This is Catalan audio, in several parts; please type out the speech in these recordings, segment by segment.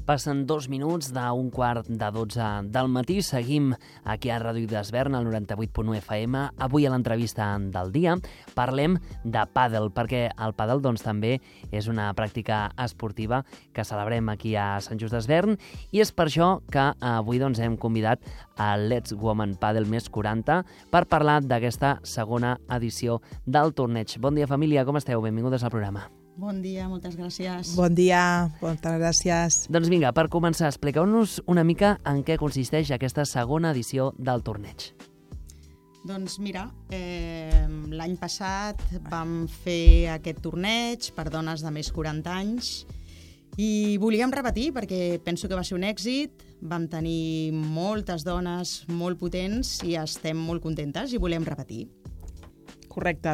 Passen 2 minuts d'un quart de 12 del matí. Seguim aquí a Ràdio d'Esvern, al 98.1 FM. Avui a l'entrevista del dia parlem de pàdel, perquè el pàdel també és una pràctica esportiva que celebrem aquí a Sant Just d'Esvern, i és per això que avui hem convidat a Let's Women Padel Més 40 per parlar d'aquesta segona edició del torneig. Bon dia, família, com esteu? Benvingudes al programa. Bon dia, moltes gràcies. Bon dia, moltes gràcies. Doncs vinga, per començar, expliqueu-nos una mica en què consisteix aquesta segona edició del torneig. Doncs mira, l'any passat vam fer aquest torneig per dones de més 40 anys i volíem repetir perquè penso que va ser un èxit. Vam tenir moltes dones molt potents i estem molt contentes i volem repetir. Correcte,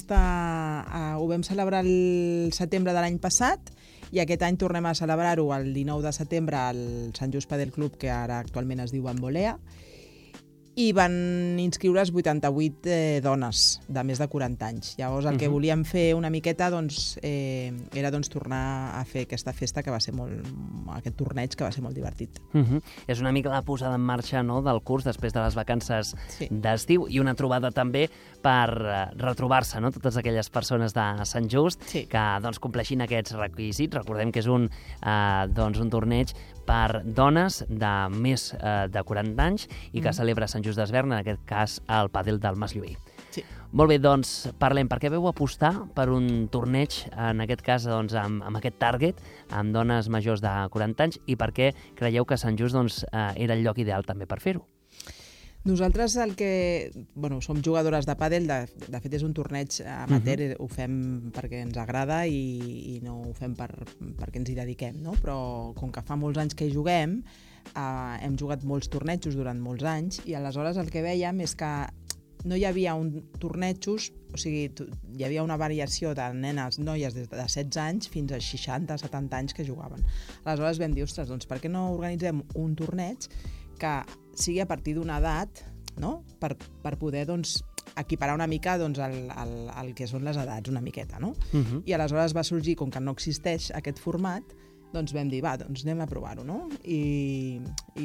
ho vam celebrar el setembre de l'any passat i aquest any tornem a celebrar-ho el 19 de setembre al Sant Just Padel Club, que ara actualment es diu Bambolea, i van inscriure's 88 dones de més de 40 anys. Llavors el que volíem fer una miqueta era tornar a fer aquesta festa que va ser aquest torneig que va ser molt divertit. És una mica la posada en marxa del curs després de les vacances d'estiu i una trobada també per retrobar-se, totes aquelles persones de Sant Just que compleixin aquests requisits. Recordem que és un torneig per dones de més de 40 anys i que celebra Sant Just d'Esvern, en aquest cas el pàdel del Mas Lluís. Sí. Molt bé, doncs parlem. Per què veu apostar per un torneig, en aquest cas amb aquest target, amb dones majors de 40 anys, i per què creieu que Sant Just era el lloc ideal també per fer-ho? Nosaltres som jugadores de pàdel, de fet és un torneig amateur, ho fem perquè ens agrada i no ho fem perquè ens hi dediquem, no? Però com que fa molts anys que hi juguem, hem jugat molts tornejos durant molts anys i aleshores el que vèiem és que no hi havia tornejos, o sigui, hi havia una variació de noies des de 16 anys fins a 60-70 anys que jugaven. Aleshores vam dir, ostres, doncs per què no organitzem un torneig que sigui a partir d'una edat, no? Per poder equiparar una mica el que són les edats una miqueta, no? I aleshores va sorgir, com que no existeix aquest format, vam dir, anem a provar-ho, no? I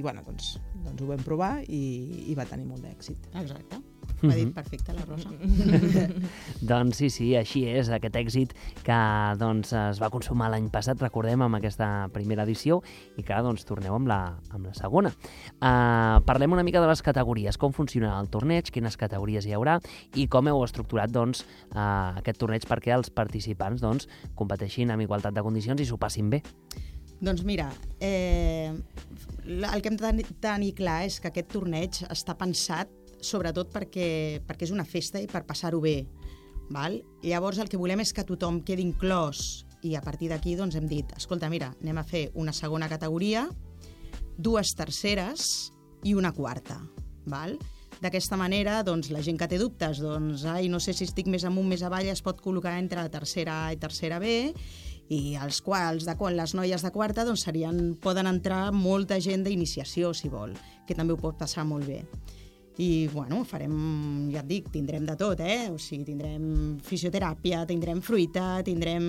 ho vam provar i va tenir molt d'èxit. Exacte. Ho ha dit perfecte la Rosa. Doncs sí, així és, aquest èxit que es va consumar l'any passat, recordem, amb aquesta primera edició, i que ara torneu amb la segona. Parlem una mica de les categories, com funciona el torneig, quines categories hi haurà i com heu estructurat aquest torneig perquè els participants competeixin amb igualtat de condicions i s'ho passin bé. Doncs mira, el que hem de tenir clar és que aquest torneig està pensat sobretot perquè és una festa i per passar-ho bé. Val? Llavors el que volem és que tothom quedi inclòs i a partir d'aquí hem dit, escolta, mira, anem a fer una segona categoria, 2 terceres i una quarta. Val? D'aquesta manera, la gent que té dubtes, no sé si estic més amunt, més avall, es pot col·locar entre tercera A i tercera B, i les noies de quarta poden entrar molta gent d'iniciació, si vol, que també ho pot passar molt bé. I, farem, ja et dic, tindrem de tot, O sigui, tindrem fisioteràpia, tindrem fruita, tindrem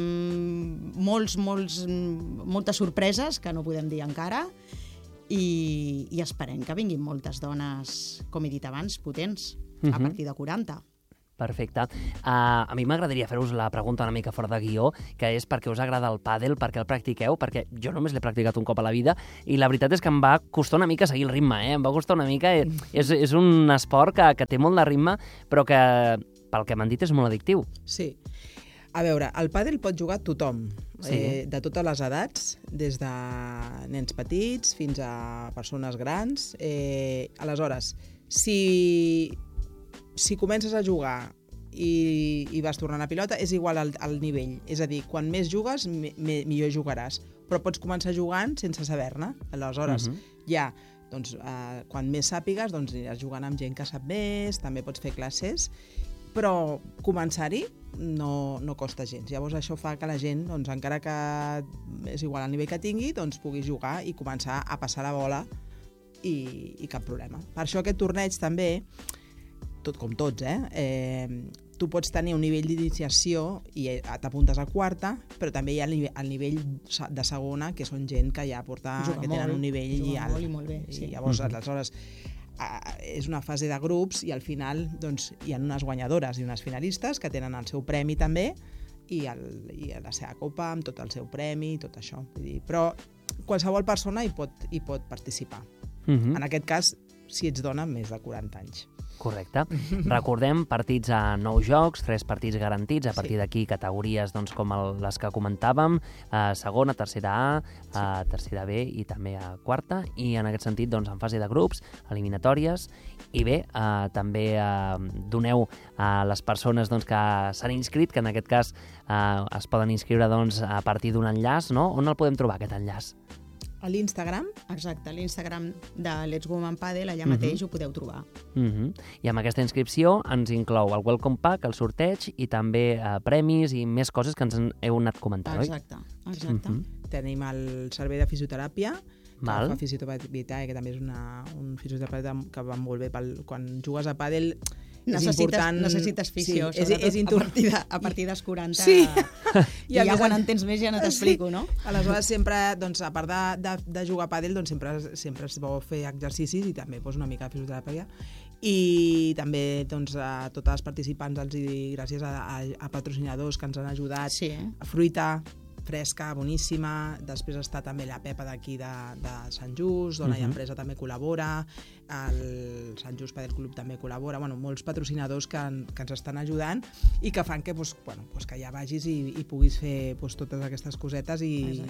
moltes sorpreses que no podem dir encara i esperem que vinguin moltes dones, com he dit abans, potents, a partir de 40. Perfecte. A mi m'agradaria fer-vos la pregunta una mica fora de guió, que és per què us agrada el pàdel, per què el practiqueu, perquè jo només l'he practicat un cop a la vida i la veritat és que em va costar una mica seguir el ritme, em va costar una mica. És un esport que té molt de ritme, però que, pel que m'han dit, és molt addictiu. Sí. A veure, el pàdel pot jugar tothom, de totes les edats, des de nens petits fins a persones grans. Aleshores, si comences a jugar i vas tornant a pilota, és igual al nivell. És a dir, quan més jugues, millor jugaràs. Però pots començar jugant sense saber-ne. Aleshores, quan més sàpigues, aniràs jugant amb gent que sap més, també pots fer classes, però començar-hi no costa gens. Llavors això fa que la gent, encara que és igual al nivell que tingui, pugui jugar i començar a passar la bola i cap problema. Per això aquest torneig també, tot com tots, tu pots tenir un nivell d'iniciació i t'apuntes a quarta, però també hi ha el nivell de segona, que són gent que ja que tenen un nivell alt. Molt i molt bé, sí. I llavors, aleshores, és una fase de grups i al final doncs, hi ha unes guanyadores i unes finalistes que tenen el seu premi també i la seva copa amb tot el seu premi, tot això. Vull dir, però qualsevol persona hi pot participar. En aquest cas, si ets dona, més de 40 anys. Correcte. Recordem, partits a 9 jocs, 3 partits garantits, a partir d'aquí categories doncs, com les que comentàvem, segona, tercera A, tercera B i també a quarta, i en aquest sentit doncs, en fase de grups, eliminatòries, i bé, també doneu a les persones doncs, que s'han inscrit, que en aquest cas es poden inscriure doncs, a partir d'un enllaç, no? On el podem trobar, aquest enllaç? A l'Instagram? Exacte, a l'Instagram de Let's Woman Padel, allà mateix ho podeu trobar. I amb aquesta inscripció ens inclou el Welcome Pack, el sorteig i també premis i més coses que ens heu anat comentant, oi? Exacte. Tenim el servei de fisioteràpia, que fa fisioteràpia, que també és un fisioteràpia que va molt bé quan jugues a pàdel. Necessites fisio, sobretot a partir dels 40. Sí. I ja quan en tens més ja no t'explico, no? Aleshores, sempre, doncs, a part de jugar a pàdel, doncs, sempre es vol fer exercicis i també una mica de fisioteràpia. I també doncs, a totes les participants els dic gràcies a patrocinadors que ens han ajudat. Sí. Fruita fresca, boníssima. Després està també la Pepa d'aquí de Sant Just, Dona i Empresa també col·labora, el Sant Just Padel Club també col·labora, molts patrocinadors que ens estan ajudant i que fan que ja vagis i puguis fer totes aquestes cosetes i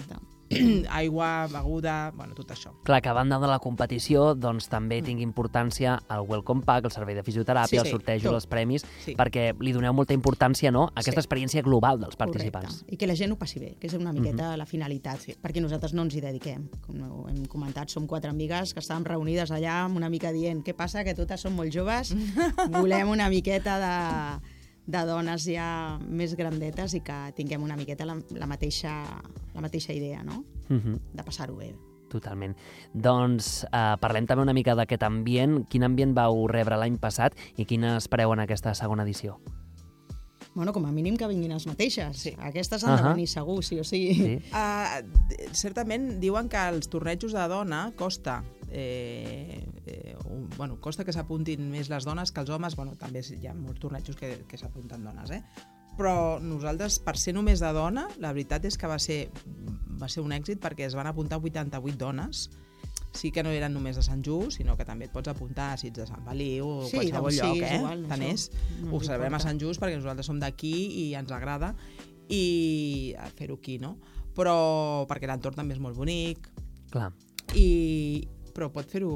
aigua, beguda, tot això. Clar, que a banda de la competició doncs també tingui importància el Welcome Pack, el servei de fisioteràpia, els sortejos, els premis, perquè li doneu molta importància a aquesta experiència global dels participants. Correcte. I que la gent ho passi bé, que és una miqueta la finalitat, perquè nosaltres no ens hi dediquem. Com hem comentat, som 4 amigues que estàvem reunides allà amb una mica dient què passa, que totes som molt joves, volem una miqueta de dones ja més grandetes i que tinguem una miqueta la mateixa idea, no? De passar-ho bé. Totalment. Doncs parlem també una mica d'aquest ambient. Quin ambient vau rebre l'any passat i quin espereu en aquesta segona edició? Com a mínim que vinguin les mateixes. Sí. Aquestes han de venir segur, sí o sí. Certament diuen que els tornejos de dona costa costa que s'apuntin més les dones que els homes. També hi ha molts tornejos que s'apunten dones, però nosaltres, per ser només de dona, la veritat és que va ser un èxit perquè es van apuntar 88 dones. Sí que no eren només de Sant Just, sinó que també et pots apuntar si ets de Sant Feliu o qualsevol lloc, tant és. Ho celebrem a Sant Just perquè nosaltres som d'aquí i ens agrada i fer-ho aquí, no? Però perquè l'entorn també és molt bonic. Clar. Però pot fer-ho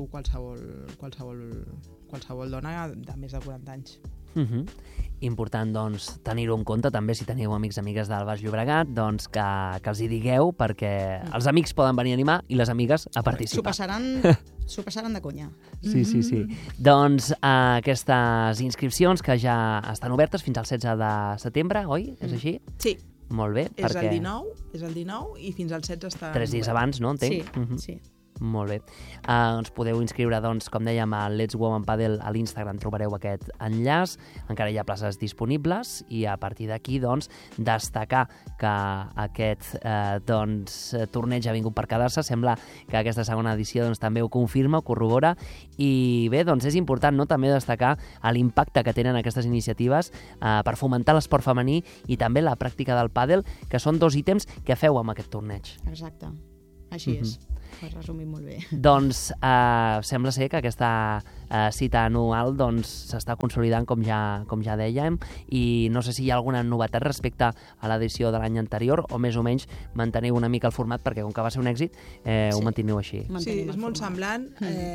qualsevol dona de més de 40 anys. Important, doncs, tenir-ho en compte també si teniu amics i amigues del Baix Llobregat, doncs que els hi digueu perquè els amics poden venir a animar i les amigues a participar. S'ho passaran de conya. Sí. Doncs aquestes inscripcions que ja estan obertes fins al 16 de setembre, oi? És així? Sí. Molt bé. És el 19 i fins al 16 està... 3 dies abans, no? Entenc? Sí. Molt bé. Ens podeu inscriure, doncs, com dèiem, a Let's Woman Padel a l'Instagram, trobareu aquest enllaç, encara hi ha places disponibles i a partir d'aquí, doncs, destacar que aquest torneig ha vingut per quedar-se. Sembla que aquesta segona edició doncs, també ho confirma, ho corrobora i bé, doncs és important, no?, també destacar l'impacte que tenen aquestes iniciatives per fomentar l'esport femení i també la pràctica del pàdel, que són 2 ítems que feu amb aquest torneig. Exacte. Així és. Ho has resumit molt bé. Doncs sembla ser que aquesta cita anual s'està consolidant, com ja dèiem, i no sé si hi ha alguna novetat respecte a l'edició de l'any anterior o més o menys manteniu una mica el format perquè com que va ser un èxit ho manteniu així. Sí, és molt semblant.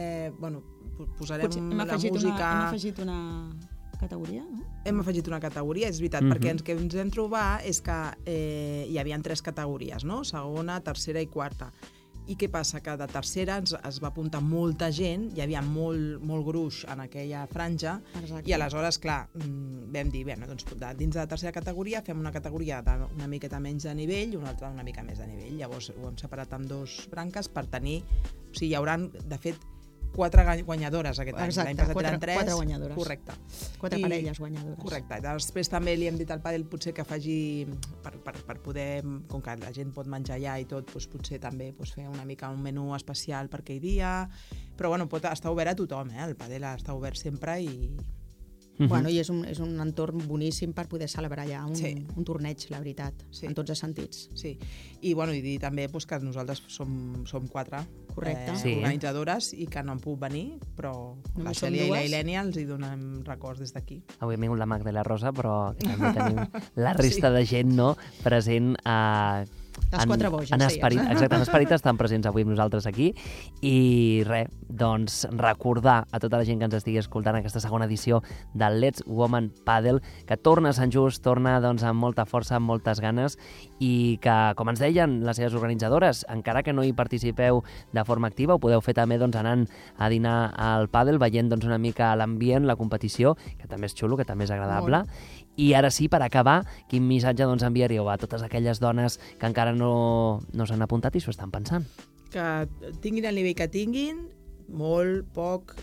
Posarem la música... Hem afegit una categoria, no? Hem afegit una categoria, és veritat, perquè el que ens vam trobar és que hi havia 3 categories, no? Segona, tercera i quarta. I què passa? Que de tercera es va apuntar molta gent, hi havia molt gruix en aquella franja. Exacte. I aleshores, clar, vam dir, doncs, dins de la tercera categoria fem una categoria d'una miqueta menys de nivell i una altra una mica més de nivell. Llavors ho hem separat en 2 branques per tenir... O sigui, hi haurà, de fet, 4 guanyadores aquest any. Exacte, L'any passat 4 eren 3. 4 guanyadores. Correcte. 4 parelles guanyadores. Correcte. Després també li hem dit al pàdel potser que faci, per poder, com que la gent pot menjar allà i tot, doncs potser també fer una mica un menú especial per aquell dia. Però bueno, està obert a tothom, el pàdel està obert sempre i... Bueno, i és un entorn boníssim per poder celebrar allà un torneig, la veritat, en tots els sentits. Sí, i dir també que nosaltres som 4 organitzadores i que no han pogut venir, però la Cèlia i la Ilènia els hi donem records des d'aquí. Avui ha vingut la Magda i la Rosa, però també tenim la resta de gent present les 4 boges, en esperit. Exacte, en esperit estan presents avui amb nosaltres aquí. I res, doncs recordar a tota la gent que ens estigui escoltant aquesta segona edició del Let's Women Padel, que torna a Sant Just, torna amb molta força, amb moltes ganes, i que, com ens deien les seves organitzadores, encara que no hi participeu de forma activa, ho podeu fer també anant a dinar al pàdel, veient una mica l'ambient, la competició, que també és xulo, que també és agradable. I ara sí, per acabar, quin missatge enviaríeu a totes aquelles dones que encara no s'han apuntat i s'ho estan pensant? Que tinguin el nivell que tinguin, molt, poc,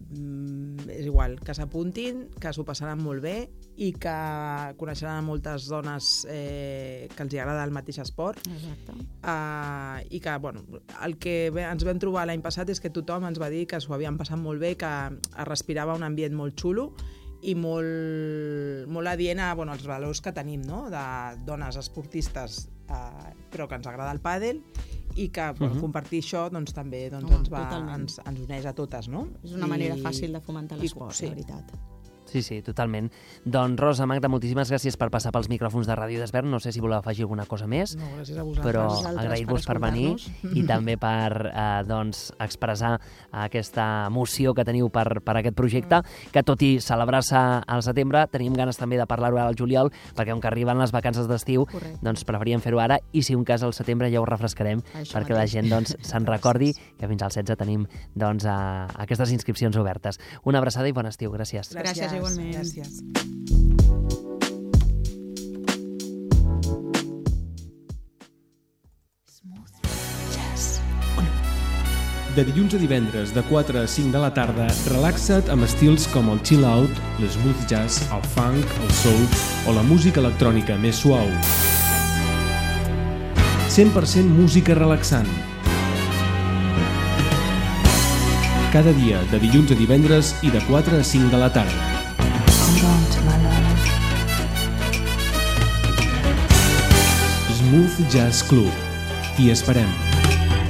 és igual, que s'apuntin, que s'ho passaran molt bé i que coneixeran moltes dones que els agrada el mateix esport. Exacte. I que, el que ens vam trobar l'any passat és que tothom ens va dir que s'ho havien passat molt bé, que es respirava un ambient molt xulo i molt adient als valors que tenim, no? De dones esportistes, però que ens agrada el pàdel i que compartir això també ens uneix a totes, no? És una manera fàcil de fomentar l'esport, la veritat. Sí, totalment. Doncs Rosa, Magda, moltíssimes gràcies per passar pels micròfons de Ràdio Desvern. No sé si voleu afegir alguna cosa més. No, gràcies a vosaltres. Però agrair-vos per venir i també per expressar aquesta emoció que teniu per aquest projecte, que tot i celebrar-se al setembre, tenim ganes també de parlar-ho al juliol, perquè com que arriben les vacances d'estiu, doncs preferíem fer-ho ara, i si un cas al setembre ja ho refrescarem, perquè la gent se'n recordi que fins al 16 tenim aquestes inscripcions obertes. Una abraçada i bon estiu. Gràcies. Gràcies, igualment. Gràcies. De dilluns a divendres, de 4 a 5 de la tarda, relaxa't amb estils com el chill out, l'smooth jazz, el funk, el soul o la música electrònica més suau. 100% música relaxant. Cada dia, de dilluns a divendres i de 4 a 5 de la tarda. Smooth Jazz Club. T'hi esperem.